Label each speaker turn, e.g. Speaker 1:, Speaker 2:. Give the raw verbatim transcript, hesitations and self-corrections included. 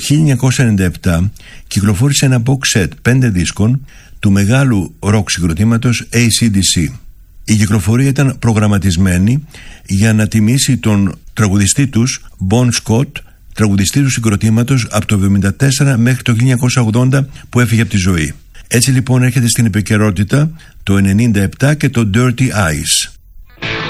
Speaker 1: χίλια εννιακόσια ενενήντα επτά κυκλοφόρησε ένα box set πέντε δίσκων του μεγάλου ροκ συγκροτήματος έι σι ντι σι. Η κυκλοφορία ήταν προγραμματισμένη για να τιμήσει τον τραγουδιστή τους Bon Scott, τραγουδιστή του συγκροτήματος από το εβδομήντα τέσσερα μέχρι το χίλια εννιακόσια ογδόντα που έφυγε από τη ζωή. Έτσι λοιπόν έρχεται στην επικαιρότητα το ενενήντα επτά και το Dirty Eyes.